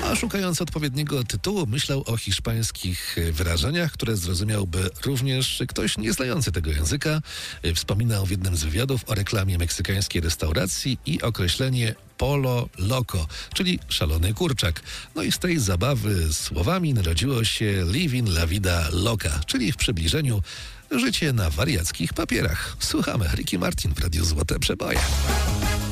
A szukając odpowiedniego tytułu, myślał o hiszpańskich wyrażeniach, które zrozumiałby również ktoś nieznający tego języka. Wspominał w jednym z wywiadów o reklamie meksykańskiej restauracji i określenie Polo Loco, czyli szalony kurczak. No i z tej zabawy słowami narodziło się Living la Vida Loca, czyli w przybliżeniu życie na wariackich papierach. Słuchamy Ricky Martin w Radiu Złote Przeboje.